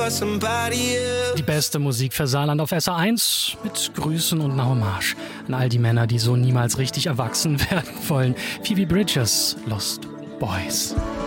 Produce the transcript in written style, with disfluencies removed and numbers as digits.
Die beste Musik für Saarland auf SR1 mit Grüßen und einer Hommage an all die Männer, die so niemals richtig erwachsen werden wollen. Phoebe Bridgers, Lost Boys.